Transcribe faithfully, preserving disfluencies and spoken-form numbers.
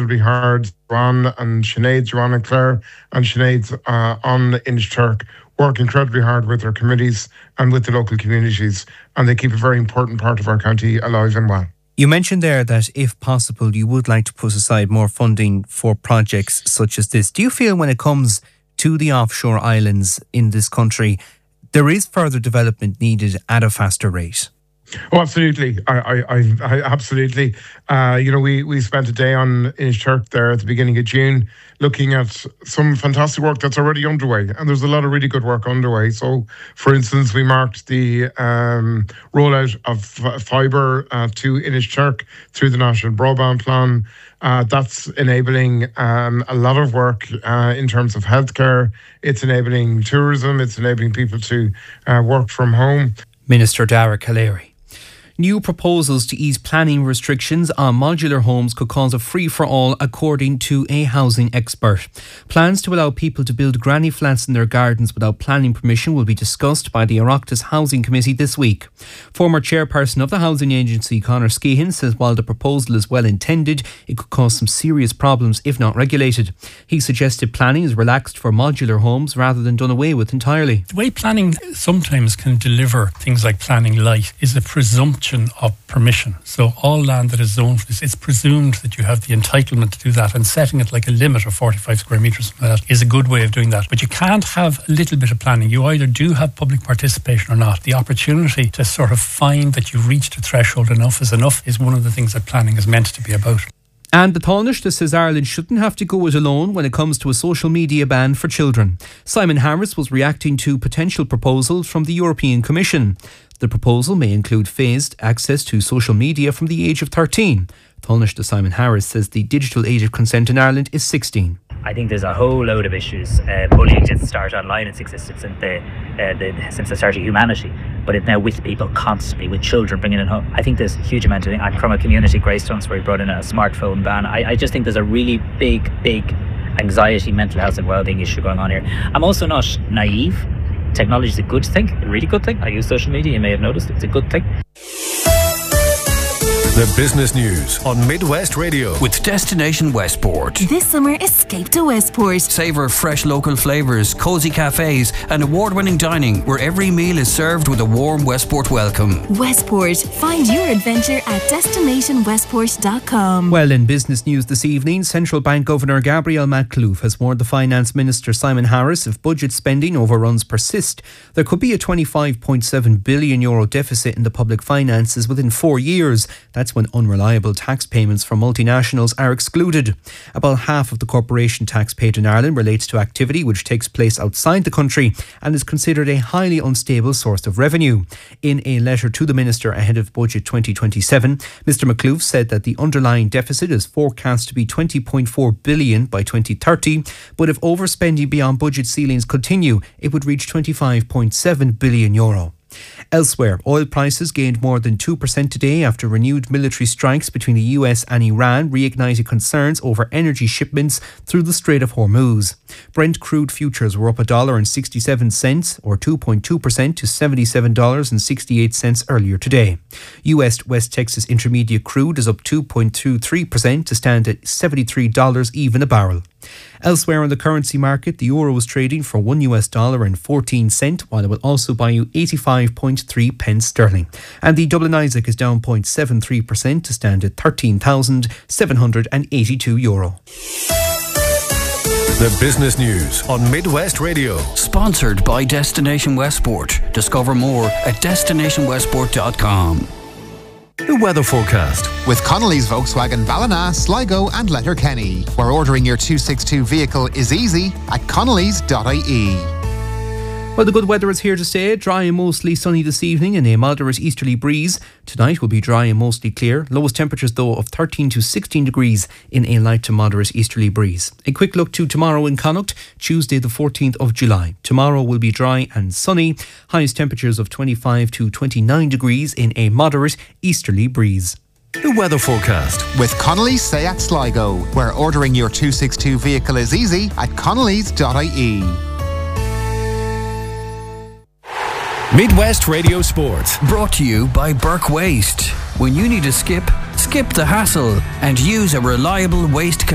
incredibly hard. Ron and Sinead, Joanne and Claire and Sinead uh, on Inishturk work incredibly hard with their committees and with the local communities, and they keep a very important part of our county alive and well. You mentioned there that if possible you would like to put aside more funding for projects such as this. Do you feel when it comes to the offshore islands in this country there is further development needed at a faster rate? Oh, absolutely. I, I, I, I absolutely. Uh, you know, we, we spent a day on Inishturk there at the beginning of June looking at some fantastic work that's already underway. And there's a lot of really good work underway. So, for instance, we marked the um, rollout of f- fibre uh, to Inishturk through the National Broadband Plan. Uh, that's enabling um, a lot of work uh, in terms of healthcare. It's enabling tourism. It's enabling people to uh, work from home. Minister Dara Calleary. New proposals to ease planning restrictions on modular homes could cause a free-for-all, according to a housing expert. Plans to allow people to build granny flats in their gardens without planning permission will be discussed by the Oireachtas Housing Committee this week. Former chairperson of the housing agency, Conor Skehan, says while the proposal is well intended, it could cause some serious problems if not regulated. He suggested planning is relaxed for modular homes rather than done away with entirely. The way planning sometimes can deliver things like planning light is the presumption of permission. So all land that is zoned for this, it's presumed that you have the entitlement to do that, and setting it like a limit of forty-five square metres like that is a good way of doing that. But you can't have a little bit of planning. You either do have public participation or not. The opportunity to sort of find that you've reached a threshold, enough is enough, is one of the things that planning is meant to be about. And the Taoiseach says Ireland shouldn't have to go it alone when it comes to a social media ban for children. Simon Harris was reacting to potential proposals from the European Commission. The proposal may include phased access to social media from the age of thirteen. Taoiseach Simon Harris says the digital age of consent in Ireland is sixteen. I think there's a whole load of issues. Uh, bullying didn't start online, it's existed since the, uh, the, since the start of humanity, but it's now with people constantly, with children bringing it home. I think there's a huge amount of things. I'm from a community, Greystones, where we brought in a smartphone ban. I, I just think there's a really big, big anxiety, mental health and wellbeing issue going on here. I'm also not naive. Technology is a good thing, a really good thing. I use social media, you may have noticed, it's a good thing. The business news on Midwest Radio with Destination Westport. This summer, escape to Westport. Savour fresh local flavours, cosy cafes and award-winning dining where every meal is served with a warm Westport welcome. Westport. Find your adventure at destination westport dot com. Well, in business news this evening, Central Bank Governor Gabrielle McAlouf has warned the Finance Minister Simon Harris if budget spending overruns persist, there could be a twenty-five point seven billion euro deficit in the public finances within four years. That's when unreliable tax payments from multinationals are excluded. About half of the corporation tax paid in Ireland relates to activity which takes place outside the country and is considered a highly unstable source of revenue. In a letter to the Minister ahead of Budget twenty twenty-seven, Mr McAlouf said that the underlying deficit is forecast to be twenty point four billion by twenty thirty, but if overspending beyond budget ceilings continue, it would reach twenty-five point seven billion euro. Elsewhere, oil prices gained more than two percent today after renewed military strikes between the U S and Iran reignited concerns over energy shipments through the Strait of Hormuz. Brent crude futures were up one dollar and sixty-seven cents or two point two percent to seventy-seven dollars and sixty-eight cents earlier today. U S West Texas Intermediate crude is up two point two three percent to stand at seventy-three dollars even a barrel. Elsewhere on the currency market, the euro was trading for one U S dollar and fourteen cent, while it will also buy you eighty-five point three pence sterling. And the Dublin Isaac is down zero point seven three percent to stand at thirteen thousand seven hundred eighty-two euro. The business news on Midwest Radio. Sponsored by Destination Westport. Discover more at destination westport dot com. The weather forecast with Connolly's Volkswagen Ballina, Sligo and Letterkenny, where ordering your two sixty-two vehicle is easy at connellys dot I E. Well, the good weather is here to stay. Dry and mostly sunny this evening and a moderate easterly breeze. Tonight will be dry and mostly clear. Lowest temperatures though of thirteen to sixteen degrees in a light to moderate easterly breeze. A quick look to tomorrow in Connacht, Tuesday the fourteenth of July. Tomorrow will be dry and sunny. Highest temperatures of twenty-five to twenty-nine degrees in a moderate easterly breeze. The weather forecast with Connolly's Seat Sligo, where ordering your two sixty-two vehicle is easy at connellys dot I E. Midwest Radio Sport. Brought to you by Burke Waste. When you need a skip, skip the hassle and use a reliable waste